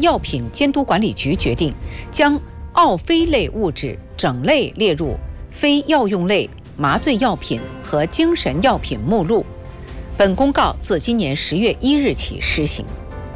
药品监督管理局决定，将奥非类物质整类列入非药用类麻醉药品和精神药品目录。本公告自今年10月1日起施行。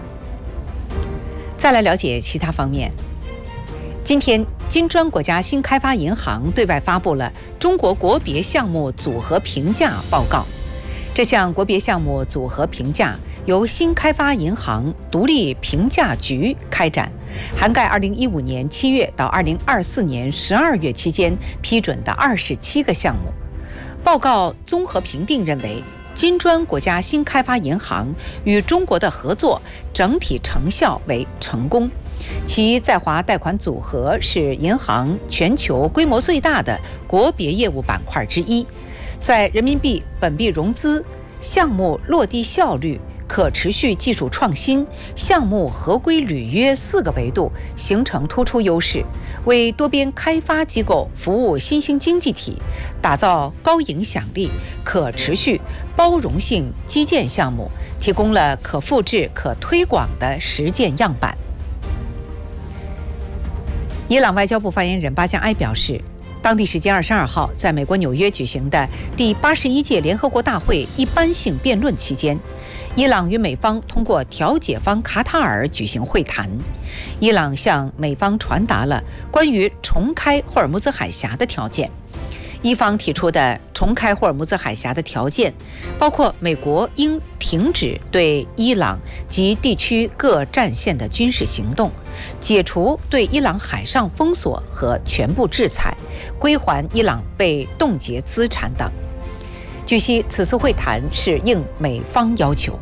再来了解其他方面。今天，金砖国家新开发银行对外发布了中国国别项目组合评价报告。这项国别项目组合评价由新开发银行独立评价局开展，涵盖2015年7月到2024年12月期间批准的27个项目。报告综合评定认为，金砖国家新开发银行与中国的合作整体成效为成功，其在华贷款组合是银行全球规模最大的国别业务板块之一，在人民币本币融资、项目落地效率、可持续技术创新、项目合规履约4个维度形成突出优势，为多边开发机构服务新兴经济体打造高影响力、可持续、包容性基建项目提供了可复制、可推广的实践样板。伊朗外交部发言人巴江埃表示，当地时间22号，在美国纽约举行的第81届联合国大会一般性辩论期间，伊朗与美方通过调解方卡塔尔举行会谈。伊朗向美方传达了关于重开霍尔木兹海峡的条件。伊方提出的重开霍尔木兹海峡的条件包括美国应停止对伊朗及地区各战线的军事行动，解除对伊朗海上封锁和全部制裁，归还伊朗被冻结资产等。据悉，此次会谈是应美方要求。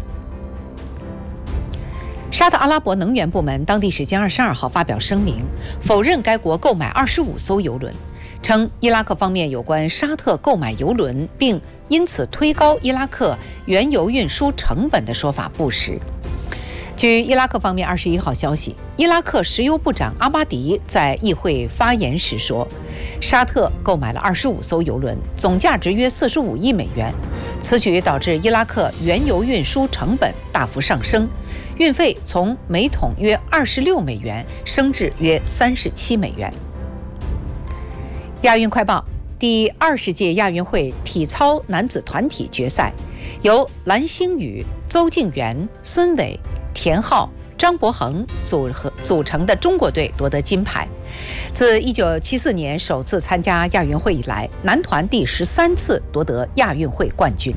沙特阿拉伯能源部门当地时间22号发表声明，否认该国购买25艘油轮，称伊拉克方面有关沙特购买油轮并因此推高伊拉克原油运输成本的说法不实。据伊拉克方面21号消息，伊拉克石油部长阿巴迪在议会发言时说，沙特购买了25艘油轮，总价值约45亿美元。此举导致伊拉克原油运输成本大幅上升，运费从每桶约26美元升至约37美元。亚运快报：第20届亚运会体操男子团体决赛，由蓝星宇、邹敬园、孙伟、田浩、张博恒组成的中国队夺得金牌。自1974年首次参加亚运会以来，男团第13次夺得亚运会冠军。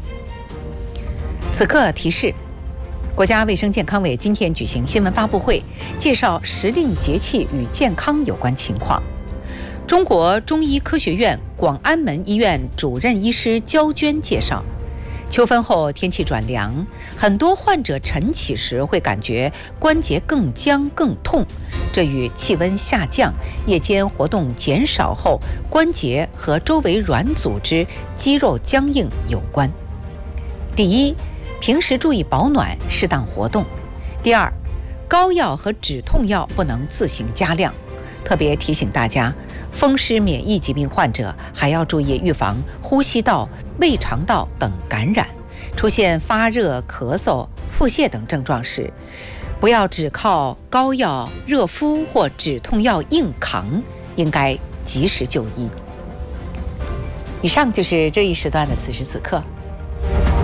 此刻提示：国家卫生健康委今天举行新闻发布会，介绍时令节气与健康有关情况。中国中医科学院广安门医院主任医师焦娟介绍，秋分后天气转凉，很多患者晨起时会感觉关节更僵更痛，这与气温下降、夜间活动减少后关节和周围软组织肌肉僵硬有关。第一，平时注意保暖，适当活动。第二，膏药和止痛药不能自行加量。特别提醒大家，风湿免疫疾病患者还要注意预防呼吸道、胃肠道等感染。出现发热、咳嗽、腹泻等症状时，不要只靠膏药、热敷或止痛药硬扛，应该及时就医。以上就是这一时段的此时此刻。